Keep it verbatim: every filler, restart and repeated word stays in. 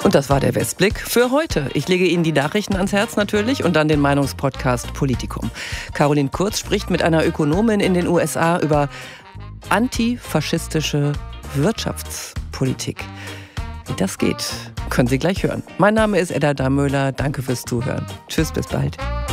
Und das war der Westblick für heute. Ich lege Ihnen die Nachrichten ans Herz natürlich und dann den Meinungspodcast Politikum. Caroline Kurz spricht mit einer Ökonomin in den U S A über antifaschistische Wirtschaftspolitik. Wie das geht, können Sie gleich hören. Mein Name ist Edda Damöhler. Danke fürs Zuhören. Tschüss, bis bald.